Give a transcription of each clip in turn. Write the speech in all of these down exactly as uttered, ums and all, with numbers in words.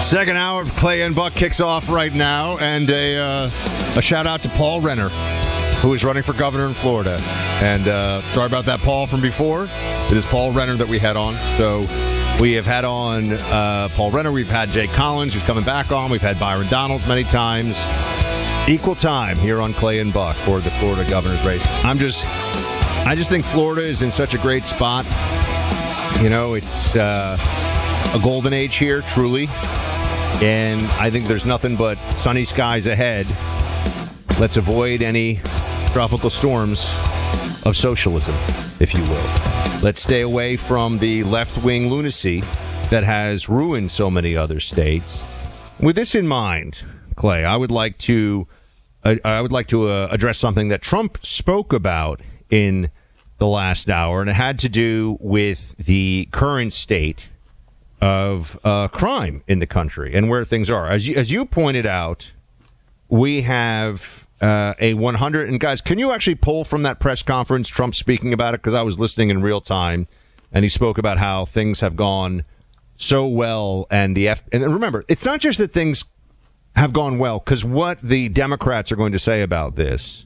Second hour of Clay and Buck kicks off right now, and a uh, a shout out to Paul Renner, who is running for governor in Florida. And uh, sorry about that, Paul, from before. It is Paul Renner that we had on. So we have had on uh, Paul Renner. We've had Jay Collins, who's coming back on. We've had Byron Donalds many times. Equal time here on Clay and Buck for the Florida governor's race. I'm just, I just think Florida is in such a great spot. You know, it's uh, a golden age here, truly. And I think there's nothing but sunny skies ahead. Let's avoid any tropical storms of socialism, if you will. Let's stay away from the left-wing lunacy that has ruined so many other states. With this in mind, Clay, I would like to uh, I would like to uh, address something that Trump spoke about in the last hour, and it had to do with the current state of uh, crime in the country and where things are. As you, as you pointed out, we have uh, a one hundred, and guys, can you actually pull from that press conference Trump speaking about it? Because I was listening in real time, and he spoke about how things have gone so well, and the F, and remember, it's not just that things have gone well, because what the Democrats are going to say about this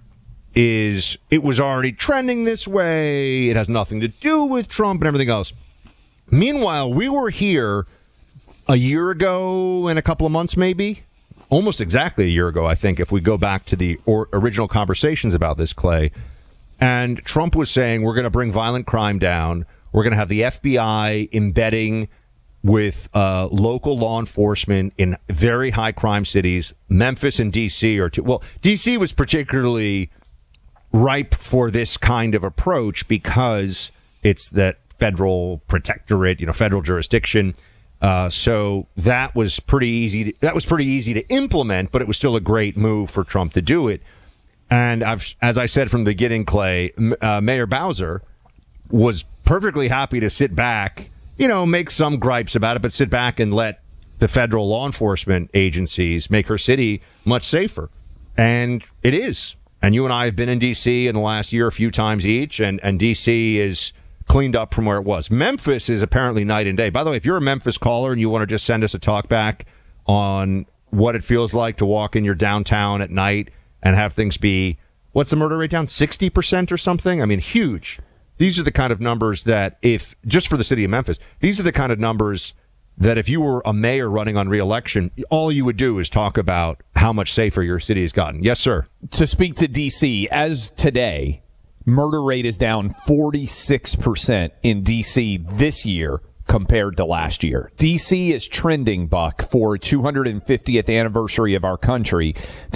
is it was already trending this way, it has nothing to do with Trump and everything else. Meanwhile, we were here a year ago and a couple of months, maybe, almost exactly a year ago, I think, if we go back to the or- original conversations about this, Clay. And Trump was saying we're going to bring violent crime down. We're going to have the F B I embedding with uh, local law enforcement in very high crime cities. Memphis and D C are two. Well, D C was particularly ripe for this kind of approach because it's that federal protectorate, you know, federal jurisdiction. Uh, so that was pretty easy. To, that was pretty easy to implement, but it was still a great move for Trump to do it. And I've, as I said from the beginning, Clay, uh, Mayor Bowser was perfectly happy to sit back, you know, make some gripes about it, but sit back and let the federal law enforcement agencies make her city much safer. And it is. And you and I have been in D C in the last year a few times each, and, and D C is cleaned up from where it was. Memphis is apparently night and day. By the way, if you're a Memphis caller and you want to just send us a talk back on what it feels like to walk in your downtown at night and have things be, what's the murder rate down? sixty percent or something? I mean, huge. These are the kind of numbers that if, just for the city of Memphis, these are the kind of numbers that if you were a mayor running on re-election, all you would do is talk about how much safer your city has gotten. Yes, sir. To speak to D C, as today, murder rate is down forty-six percent in D C this year compared to last year. D C is trending, Buck, for two hundred fiftieth anniversary of our country